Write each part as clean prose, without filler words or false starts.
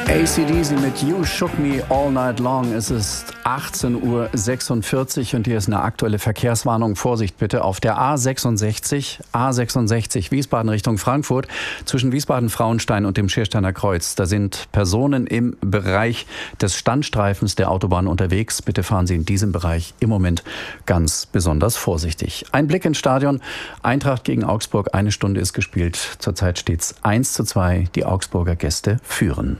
AC/DC mit You Shook Me All Night Long. Es ist 18:46 Uhr und hier ist eine aktuelle Verkehrswarnung. Vorsicht bitte auf der A66 Wiesbaden Richtung Frankfurt zwischen Wiesbaden-Frauenstein und dem Schiersteiner Kreuz. Da sind Personen im Bereich des Standstreifens der Autobahn unterwegs. Bitte fahren Sie in diesem Bereich im Moment ganz besonders vorsichtig. Ein Blick ins Stadion. Eintracht gegen Augsburg. Eine Stunde ist gespielt. Zurzeit steht es 1:2. Die Augsburger Gäste führen.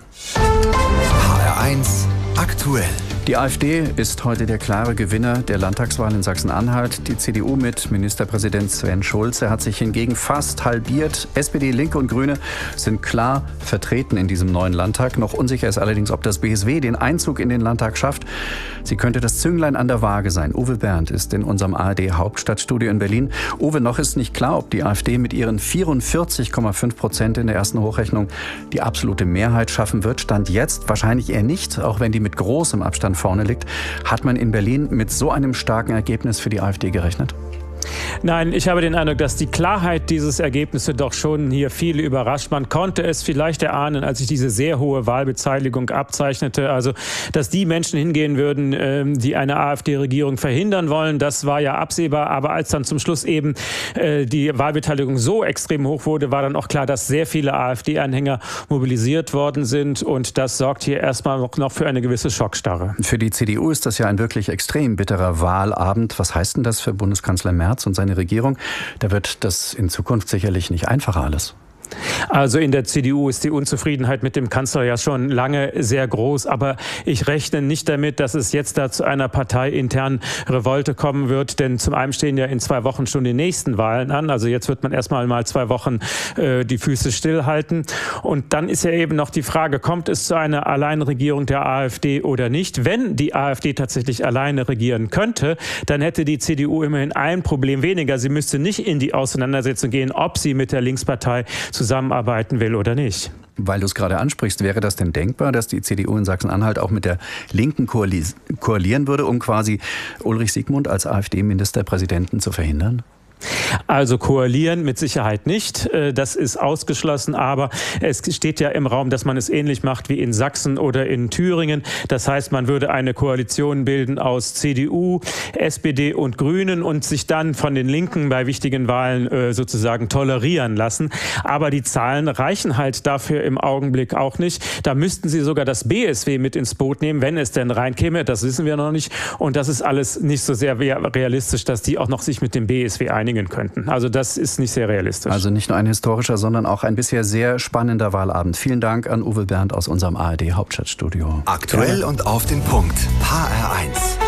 HR1 aktuell. Die AfD ist heute der klare Gewinner der Landtagswahl in Sachsen-Anhalt. Die CDU mit Ministerpräsident Sven Schulze hat sich hingegen fast halbiert. SPD, Linke und Grüne sind klar vertreten in diesem neuen Landtag. Noch unsicher ist allerdings, ob das BSW den Einzug in den Landtag schafft. Sie könnte das Zünglein an der Waage sein. Uwe Bernd ist in unserem ARD-Hauptstadtstudio in Berlin. Uwe, noch ist nicht klar, ob die AfD mit ihren 44,5% in der ersten Hochrechnung die absolute Mehrheit schaffen wird. Stand jetzt wahrscheinlich eher nicht, auch wenn die mit großem Abstand vorne liegt. Hat man in Berlin mit so einem starken Ergebnis für die AfD gerechnet? Nein, ich habe den Eindruck, dass die Klarheit dieses Ergebnisses doch schon hier viele überrascht. Man konnte es vielleicht erahnen, als sich diese sehr hohe Wahlbeteiligung abzeichnete. Also, dass die Menschen hingehen würden, die eine AfD-Regierung verhindern wollen, das war ja absehbar. Aber als dann zum Schluss eben die Wahlbeteiligung so extrem hoch wurde, war dann auch klar, dass sehr viele AfD-Anhänger mobilisiert worden sind. Und das sorgt hier erstmal noch für eine gewisse Schockstarre. Für die CDU ist das ja ein wirklich extrem bitterer Wahlabend. Was heißt denn das für Bundeskanzler Merz und seine Regierung? Da wird das in Zukunft sicherlich nicht einfacher alles. Also in der CDU ist die Unzufriedenheit mit dem Kanzler ja schon lange sehr groß. Aber ich rechne nicht damit, dass es jetzt da zu einer parteiinternen Revolte kommen wird. Denn zum einen stehen ja in 2 Wochen schon die nächsten Wahlen an. Also jetzt wird man erstmal 2 Wochen die Füße stillhalten. Und dann ist ja eben noch die Frage, kommt es zu einer Alleinregierung der AfD oder nicht? Wenn die AfD tatsächlich alleine regieren könnte, dann hätte die CDU immerhin ein Problem weniger. Sie müsste nicht in die Auseinandersetzung gehen, ob sie mit der Linkspartei zusammenarbeiten will oder nicht. Weil du es gerade ansprichst, wäre das denn denkbar, dass die CDU in Sachsen-Anhalt auch mit der Linken koalieren würde, um quasi Ulrich Siegmund als AfD-Ministerpräsidenten zu verhindern? Also koalieren mit Sicherheit nicht, das ist ausgeschlossen, aber es steht ja im Raum, dass man es ähnlich macht wie in Sachsen oder in Thüringen. Das heißt, man würde eine Koalition bilden aus CDU, SPD und Grünen und sich dann von den Linken bei wichtigen Wahlen sozusagen tolerieren lassen. Aber die Zahlen reichen halt dafür im Augenblick auch nicht. Da müssten sie sogar das BSW mit ins Boot nehmen, wenn es denn reinkäme. Das wissen wir noch nicht. Und das ist alles nicht so sehr realistisch, dass die auch noch sich mit dem BSW einigen könnten. Also das ist nicht sehr realistisch. Also nicht nur ein historischer, sondern auch ein bisher sehr spannender Wahlabend. Vielen Dank an Uwe Bernd aus unserem ARD-Hauptstadtstudio. Aktuell und auf den Punkt. HR1.